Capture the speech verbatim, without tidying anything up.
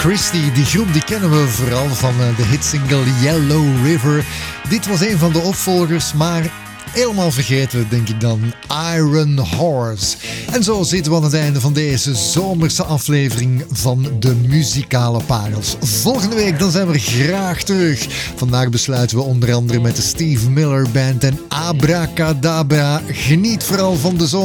Christie. Die groep die kennen we vooral van de hitsingle Yellow River. Dit was een van de opvolgers, maar helemaal vergeten denk ik dan. Iron Horse. En zo zitten we aan het einde van deze zomerse aflevering van de Muzikale Parels. Volgende week dan zijn we graag terug. Vandaag besluiten we onder andere met de Steve Miller Band en Abracadabra. Geniet vooral van de zomer.